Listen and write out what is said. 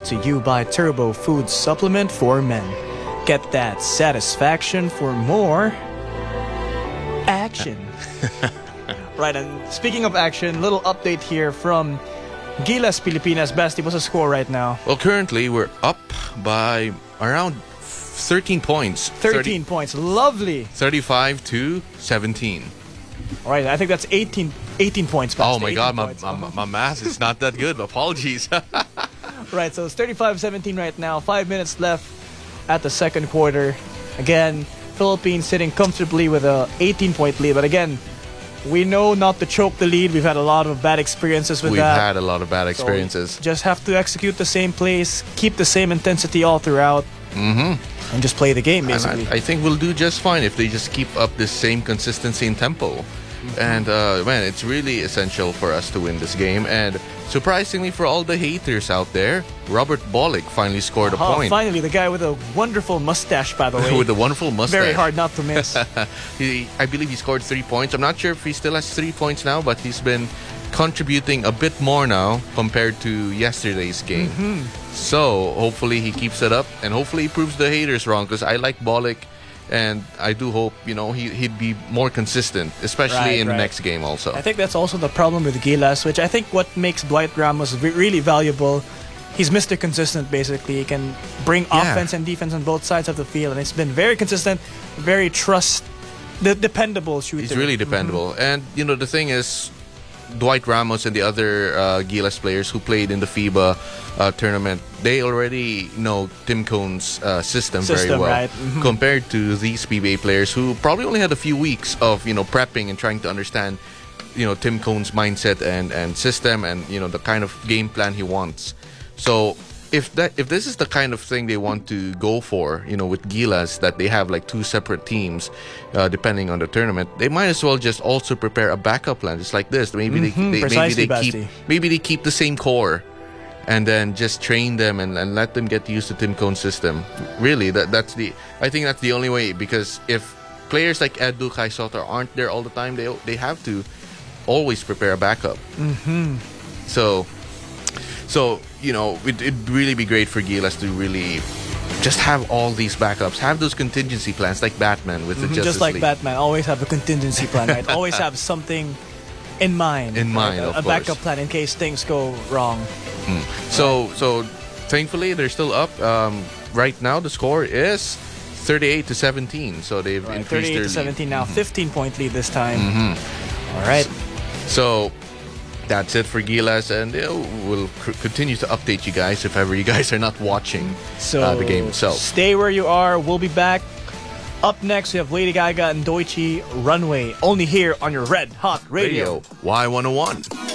to you by Turbo Food Supplement for Men. Get that satisfaction for more action. Right, and speaking of action, little update here from Gilas Pilipinas. Basti, what's the score right now? Well, currently we're up by around 13 points. 13 points. Lovely. 35 to 17. All right, I think that's 18 points. Basti. Oh my God, my math is not that good. Apologies. Right, so it's 35-17 right now. 5 minutes left at the second quarter. Again, Philippines sitting comfortably with a 18-point lead. But again, we know not to choke the lead. We've had a lot of bad experiences with that. We've had a lot of bad experiences. So just have to execute the same plays, keep the same intensity all throughout, and just play the game, basically. I think we'll do just fine if they just keep up this same consistency and tempo. And, man, it's really essential for us to win this game. And surprisingly for all the haters out there, Robert Bolick finally scored a point. Finally, the guy with a wonderful mustache, by the way. With a wonderful mustache. Very hard not to miss. I believe he scored 3 points. I'm not sure if he still has 3 points now, but he's been contributing a bit more now compared to yesterday's game. So hopefully he keeps it up, and hopefully he proves the haters wrong, because I like Bolick. And I do hope, he'd be more consistent, especially in the next game also. I think that's also the problem with Gilas, which I think what makes Dwight Ramos really valuable. He's Mr. Consistent, basically. He can bring offense and defense on both sides of the field. And it's been very consistent, very dependable shooter. He's really dependable. And, the thing is, Dwight Ramos and the other Gilas players who played in the FIBA tournament, they already know Tim Cone's system very well, right? Compared to these PBA players who probably only had a few weeks of prepping and trying to understand Tim Cone's mindset and system and the kind of game plan he wants. So if this is the kind of thing they want to go for, with Gilas, that they have like 2 separate teams, depending on the tournament, they might as well just also prepare a backup plan, just like this. Maybe they keep the same core, and then just train them and let them get used to Tim Cone's system. Really, I think that's the only way, because if players like Edu Kai Soto aren't there all the time, they have to always prepare a backup. So, it'd really be great for Gilas to really just have all these backups, have those contingency plans like Batman with the Justice Just like League. Batman, always have a contingency plan, right? Always have something in mind. A backup plan in case things go wrong. So thankfully, they're still up. Right now, the score is 38-17. So they've increased their 38-17 now, 15-point lead this time. All right. So that's it for Gilas, and we'll continue to update you guys if ever you guys are not watching the game itself. Stay where you are. We'll be back. Up next, we have Lady Gaga and Doichi Runway, only here on your Red Hot Radio. Y101.